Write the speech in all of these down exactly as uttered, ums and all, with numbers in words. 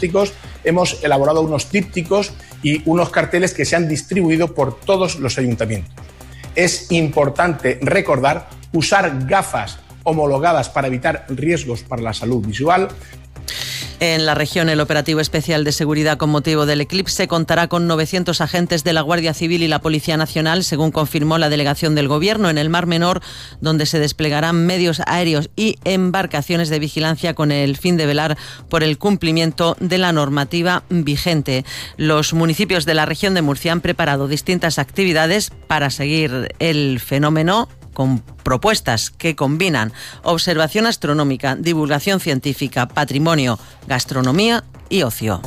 ópticos, hemos elaborado unos trípticos y unos carteles que se han distribuido por todos los ayuntamientos. Es importante recordar usar gafas homologadas para evitar riesgos para la salud visual. En la región, el operativo especial de seguridad con motivo del eclipse contará con novecientos agentes de la Guardia Civil y la Policía Nacional, según confirmó la delegación del Gobierno, en el Mar Menor, donde se desplegarán medios aéreos y embarcaciones de vigilancia con el fin de velar por el cumplimiento de la normativa vigente. Los municipios de la región de Murcia han preparado distintas actividades para seguir el fenómeno, con propuestas que combinan observación astronómica, divulgación científica, patrimonio, gastronomía y ocio.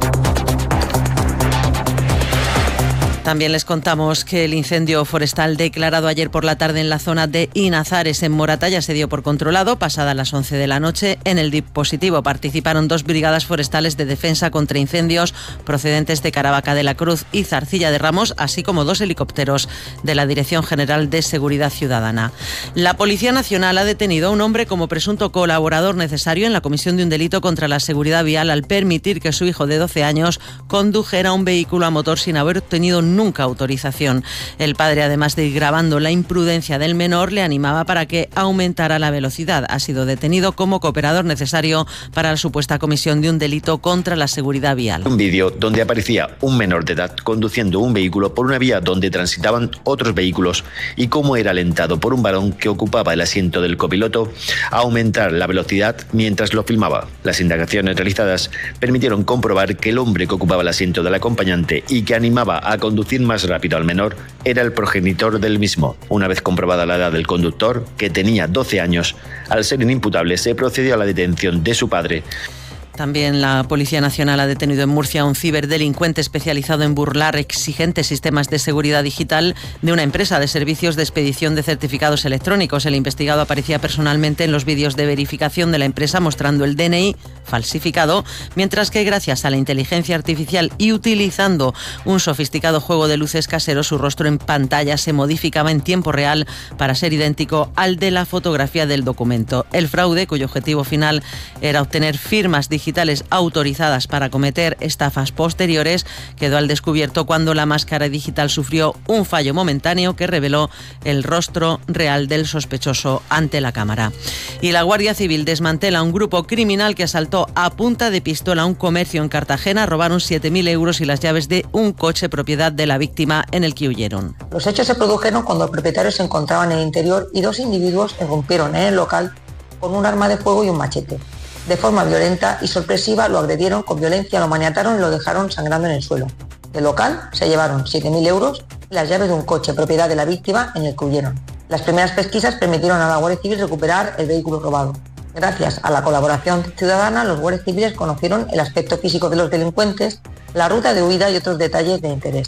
También les contamos que el incendio forestal declarado ayer por la tarde en la zona de Inazares, en Morata, ya se dio por controlado pasada las once de la noche. En el dispositivo participaron dos brigadas forestales de defensa contra incendios procedentes de Caravaca de la Cruz y Zarcilla de Ramos, así como dos helicópteros de la Dirección General de Seguridad Ciudadana. La Policía Nacional ha detenido a un hombre como presunto colaborador necesario en la comisión de un delito contra la seguridad vial al permitir que su hijo de doce años condujera un vehículo a motor sin haber obtenido nunca autorización. El padre, además de ir grabando la imprudencia del menor, le animaba para que aumentara la velocidad. Ha sido detenido como cooperador necesario para la supuesta comisión de un delito contra la seguridad vial. Un vídeo donde aparecía un menor de edad conduciendo un vehículo por una vía donde transitaban otros vehículos y cómo era alentado por un varón que ocupaba el asiento del copiloto a aumentar la velocidad mientras lo filmaba. Las indagaciones realizadas permitieron comprobar que el hombre que ocupaba el asiento del acompañante y que animaba a conducir más rápido al menor era el progenitor del mismo. Una vez comprobada la edad del conductor, que tenía doce años, al ser inimputable se procedió a la detención de su padre. También la Policía Nacional ha detenido en Murcia a un ciberdelincuente especializado en burlar exigentes sistemas de seguridad digital de una empresa de servicios de expedición de certificados electrónicos. El investigado aparecía personalmente en los vídeos de verificación de la empresa mostrando el D N I falsificado, mientras que gracias a la inteligencia artificial y utilizando un sofisticado juego de luces casero, su rostro en pantalla se modificaba en tiempo real para ser idéntico al de la fotografía del documento. El fraude, cuyo objetivo final era obtener firmas digitales digitales autorizadas para cometer estafas posteriores, quedó al descubierto cuando la máscara digital sufrió un fallo momentáneo que reveló el rostro real del sospechoso ante la cámara. Y la Guardia Civil desmantela un grupo criminal que asaltó a punta de pistola un comercio en Cartagena, robaron siete mil euros y las llaves de un coche propiedad de la víctima en el que huyeron. Los hechos se produjeron cuando el propietario se encontraba en el interior y dos individuos irrumpieron en el local con un arma de fuego y un machete. De forma violenta y sorpresiva lo agredieron con violencia, lo maniataron y lo dejaron sangrando en el suelo. Del local se llevaron siete mil euros y las llaves de un coche propiedad de la víctima en el que huyeron. Las primeras pesquisas permitieron a la Guardia Civil recuperar el vehículo robado. Gracias a la colaboración ciudadana, los guardias civiles conocieron el aspecto físico de los delincuentes, la ruta de huida y otros detalles de interés.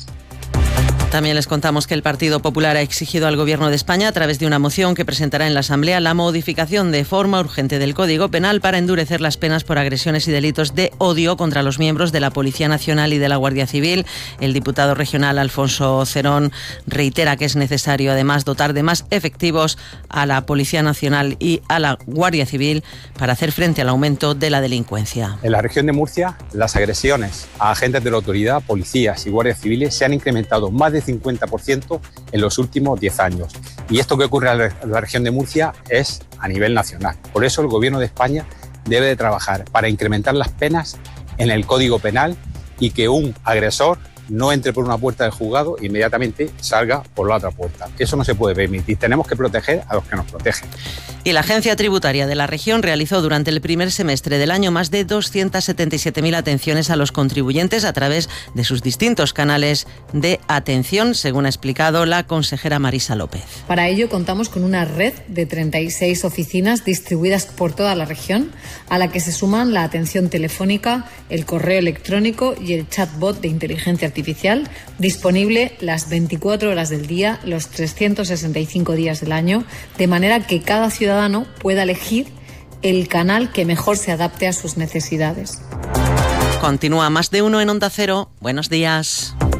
También les contamos que el Partido Popular ha exigido al Gobierno de España, a través de una moción que presentará en la Asamblea, la modificación de forma urgente del Código Penal para endurecer las penas por agresiones y delitos de odio contra los miembros de la Policía Nacional y de la Guardia Civil. El diputado regional Alfonso Cerón reitera que es necesario, además, dotar de más efectivos a la Policía Nacional y a la Guardia Civil para hacer frente al aumento de la delincuencia. En la región de Murcia, las agresiones a agentes de la autoridad, policías y guardias civiles se han incrementado más de cincuenta por ciento en los últimos diez años. Y esto que ocurre en la región de Murcia es a nivel nacional. Por eso el Gobierno de España debe de trabajar para incrementar las penas en el Código Penal y que un agresor no entre por una puerta del juzgado e inmediatamente salga por la otra puerta. Eso no se puede permitir. Tenemos que proteger a los que nos protegen. Y la Agencia Tributaria de la región realizó durante el primer semestre del año más de doscientas setenta y siete mil atenciones a los contribuyentes a través de sus distintos canales de atención, según ha explicado la consejera Marisa López. Para ello contamos con una red de treinta y seis oficinas distribuidas por toda la región, a la que se suman la atención telefónica, el correo electrónico y el chatbot de inteligencia artificial, disponible las veinticuatro horas del día, los trescientos sesenta y cinco días del año, de manera que cada ciudadano pueda elegir el canal que mejor se adapte a sus necesidades. Continúa Más de Uno en Onda Cero. Buenos días.